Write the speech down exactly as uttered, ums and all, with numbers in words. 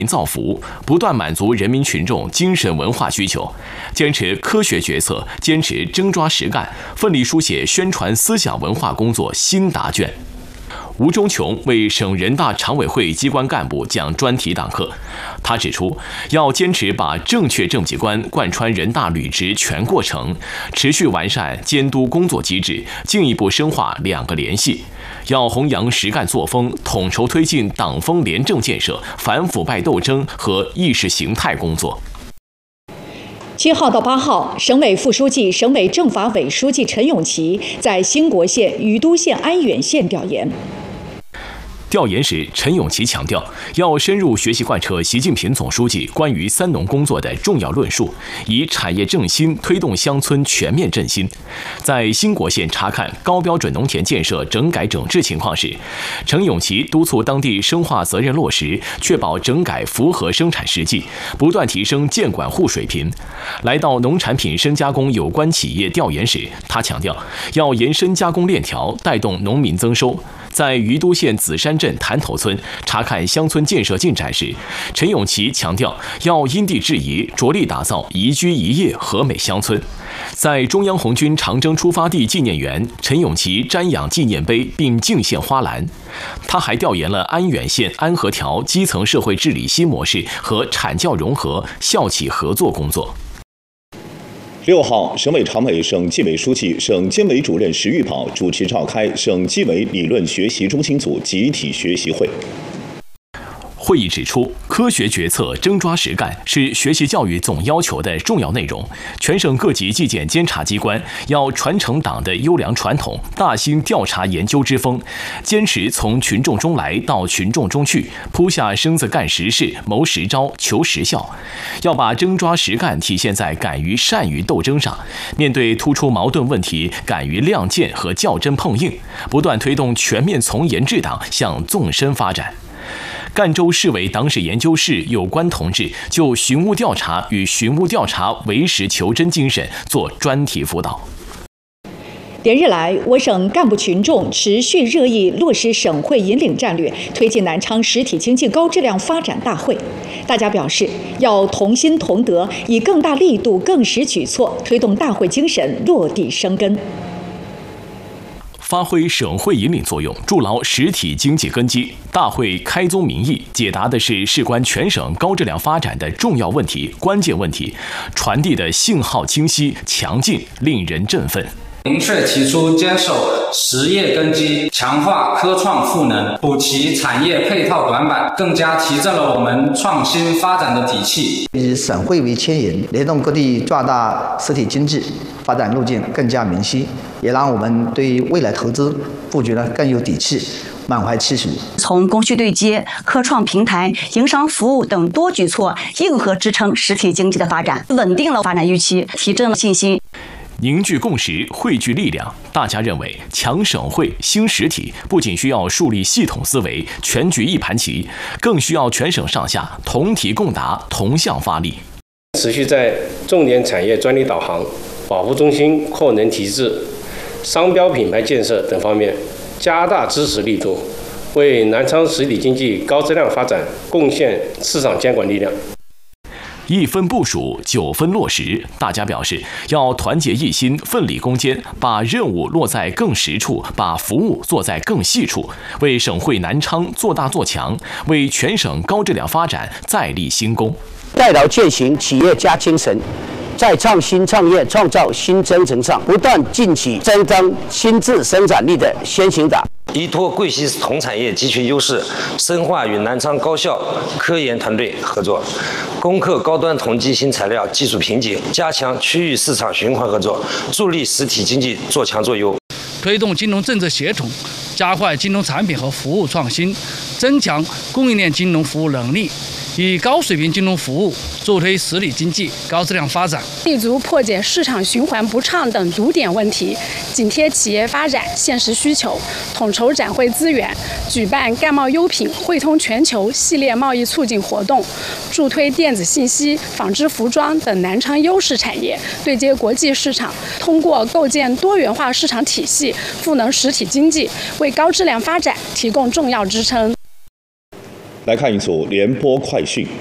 造福，不断满足人民群众精神文化需求，坚持科学决策，坚持真抓实干，奋力书写宣传思想文化工作新答卷。吴忠琼为省人大常委会机关干部讲专题讲课，他指出，要坚持把正确政绩观贯穿人大履职全过程，持续完善监督工作机制，进一步深化两个联系。要弘扬实干作风，统筹推进党风廉政建设、反腐败斗争和意识形态工作。 七号到八号，省委副书记、省委政法委书记陈永琪在兴国县、于都县安远县调研。 调研时，陈永琪强调，要深入学习贯彻习近平总书记关于三农工作的重要论述，以产业振兴推动乡村全面振兴。在兴国县查看高标准农田建设整改整治情况时，陈永琪督促当地深化责任落实，确保整改符合生产实际，不断提升监管户水平。来到农产品深加工有关企业调研时，他强调，要延伸加工链条，带动农民增收。在于都县紫山镇潭头村查看乡村建设进展时，陈永琪强调要因地制宜，着力打造宜居宜业和美乡村。在中央红军长征出发地纪念园，陈永琪瞻仰纪念碑并敬献花篮。他还调研了安远县安和条基层社会治理新模式和产教融合、校企合作工作。 六号，省委常委、省纪委书记、省监委主任石玉宝主持召开省纪委理论学习中心组集体学习会。 会议指出，科学决策、真抓实干是学习教育总要求的重要内容。全省各级纪检监察机关要传承党的优良传统，大兴调查研究之风，坚持从群众中来到群众中去，扑下身子干实事、谋实招、求实效。要把真抓实干体现在敢于善于斗争上，面对突出矛盾问题，敢于亮剑和较真碰硬，不断推动全面从严治党向纵深发展。赣州市委党史研究室有关同志就寻物调查与寻物调查唯实求真精神做专题辅导。 连日来，我省干部群众持续热议落实省会引领战略，推进南昌实体经济高质量发展大会。大家表示，要同心同德，以更大力度、更实举措，推动大会精神落地生根。 发挥省会引领作用，筑牢实体经济根基。大会开宗明义，解答的是事关全省高质量发展的重要问题、关键问题，传递的信号清晰、强劲，令人振奋。 明确提出坚守实业根基，强化科创赋能，补齐产业配套短板，更加提振了我们创新发展的底气。 以省会为牵引，联动各地壮大实体经济发展路径更加明晰，也让我们对未来投资布局呢更有底气，满怀期许。 从供需对接、科创平台、营商服务等多举措，硬核支撑实体经济的发展，稳定了发展预期，提振了信心。 凝聚共识，汇聚力量。大家认为，强省会、兴实体不仅需要树立系统思维、全局一盘棋，更需要全省上下同题共答、同向发力。 持续在重点产业专利导航、保护中心扩能提质、商标品牌建设等方面加大支持力度，为南昌实体经济高质量发展贡献市场监管力量。 一分部署，九分落实。大家表示，要团结一心，奋力攻坚，把任务落在更实处，把服务做在更细处，为省会南昌做大做强，为全省高质量发展再立新功。 带牢践行企业家精神，在创新创业、创造新征程上，不断进取，增长新质生产力的先行者。 依托贵溪同产业集群优势，深化与南昌高校科研团队合作，攻克高端同基新材料技术瓶颈，加强区域市场循环合作，助力实体经济做强做优。 推动金融政策协同，加快金融产品和服务创新，增强供应链金融服务能力，以高水平金融服务助推实体经济高质量发展， 立足破解市场循环不畅等堵点问题，紧贴企业发展现实需求，统筹展会资源，举办赣贸优品汇通全球系列贸易促进活动，助推电子信息、纺织服装等南昌优势产业对接国际市场，通过构建多元化市场体系，赋能实体经济，为高质量发展提供重要支撑。 来看一组联播快讯。